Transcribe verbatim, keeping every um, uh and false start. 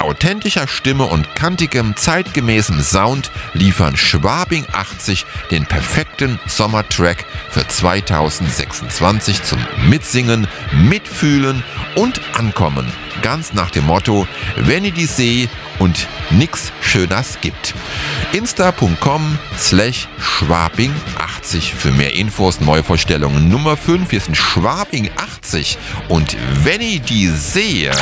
authentischer Stimme und kantigem, zeitgemäßem Sound liefern Schwabing achtzig den perfekten Sommertrack für zweitausendsechsundzwanzig zum Mitsingen, Mitfühlen und Ankommen. Ganz nach dem Motto, wenn ich die sehe und nix Schöners gibt. insta punkt com slash schwabing achtzig für mehr Infos, Neuvorstellungen Nummer fünf. Wir sind Schwabing achtzig und wenn ich die sehe...